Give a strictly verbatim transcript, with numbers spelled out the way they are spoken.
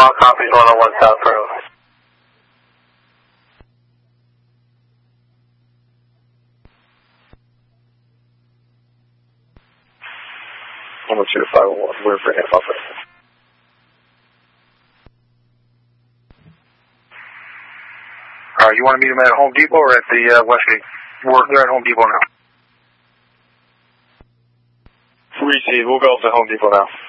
All copies one oh one South Road. one oh two to five oh one, we're for half up. All right, you want to meet them at Home Depot or at the uh, Westgate? We're, they're at Home Depot now. Receive, we'll go up to Home Depot now.